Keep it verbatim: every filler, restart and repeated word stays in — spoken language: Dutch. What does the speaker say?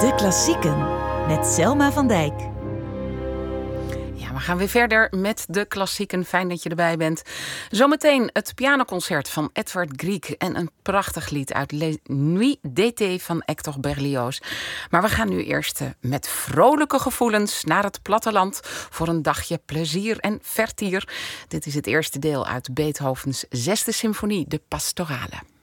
De Klassieken met Selma van Dijk. Ja, we gaan weer verder met de klassieken. Fijn dat je erbij bent. Zometeen het pianoconcert van Edvard Grieg en een prachtig lied uit Les Nuits d'été van Hector Berlioz. Maar we gaan nu eerst met vrolijke gevoelens naar het platteland voor een dagje plezier en vertier. Dit is het eerste deel uit Beethovens zesde symfonie, de Pastorale.